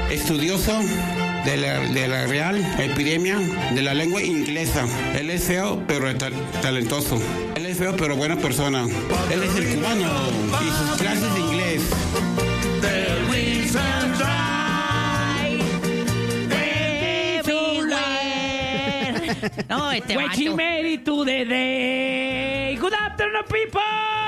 estudioso de la Real Epidemia de la Lengua Inglesa. Él es feo, pero talentoso. Él es feo, pero buena persona. Él es el cubano y sus clases de inglés. No, este vato. She made it to the day. Good afternoon, people.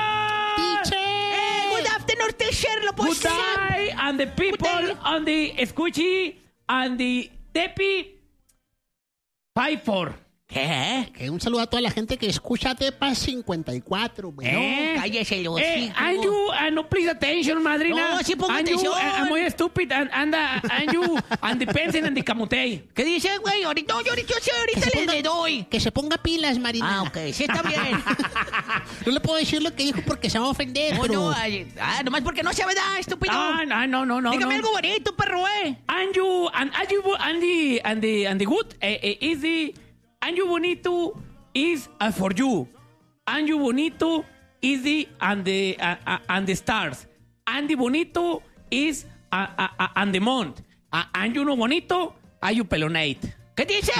Good afternoon, teacher. Lo puedo Good day, and the people on the Escuchi and the Tepi 5-4. ¿Qué? Que un saludo a toda la gente que escucha Tepa 54, güey. No, cállese los hijos. And you, no, please attention, madrina. No, sí pongo and atención. You, muy stupid, and you, and the pencil and the camutey. ¿Qué dice, güey? Ahorita le doy. Que se ponga pilas, Marina. Ah, ok, sí está bien. No le puedo decir lo que dijo porque se va a ofender, pero... Nomás porque no se ve nada, estúpido. No. Dígame algo bonito, perro, And you, and the good, is the... And you bonito is for you. And you bonito is the and the stars. And the bonito is and the month. And you no bonito, are you pelonate. ¿Qué dice?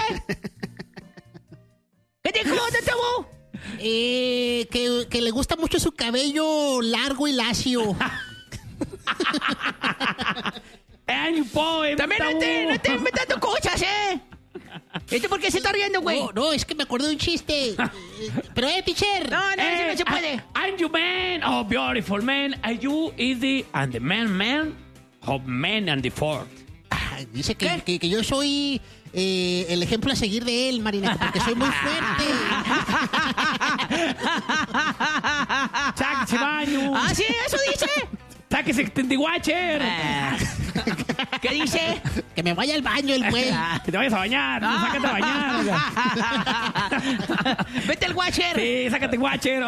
¿Qué dijo, Tatabu? Que le gusta mucho su cabello no y lacio. And you poem. También no te inventando cosas, ¿Esto por qué se está riendo, güey? No, es que me acordé de un chiste. Pero, teacher. No, eso no se puede. And you man, oh, beautiful man. And you is the, and the man, of man and the fourth. Dice que yo soy el ejemplo a seguir de él, Marina, porque soy muy fuerte. Sáquese baño. Ah, sí, eso dice. Sáquese watcher. ¿Qué dice? Que me vaya al baño el güey. Que te vayas a bañar. Sácate a bañar. Vete al watcher. Sí, sácate watcher.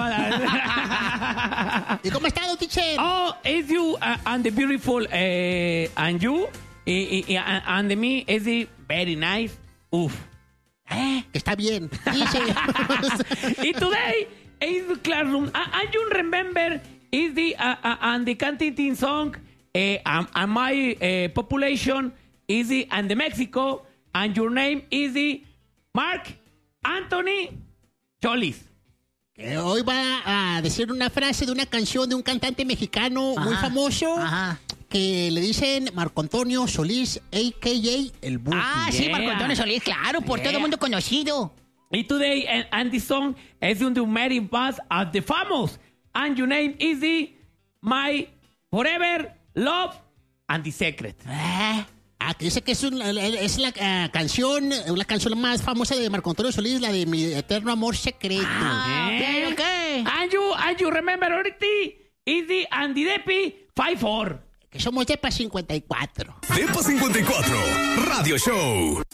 ¿Y cómo ha estado, teacher? Oh, is you and the beautiful and you and the me is the very nice. Uf. Que está bien. Dice. Y today is the classroom. And you remember is the and the canting song. And my population is the and the Mexico, and your name is the Mark Anthony Cholis. Hoy va a decir una frase de una canción de un cantante mexicano muy famoso que le dicen Marco Antonio Solís, a.k.a. El Buki. Ah, sí, Marco Antonio Solís, claro, por todo el mundo conocido. Y today, and this song is on the Mary Bass at the famous, and your name is the My Forever Love and the Secret. Que dice que es la canción, la canción más famosa de Marco Antonio Solís, la de Mi Eterno Amor Secreto. Okay. And you remember already is the and the Depi 5-4. Que somos Depa 54. Depa 54 Radio Show.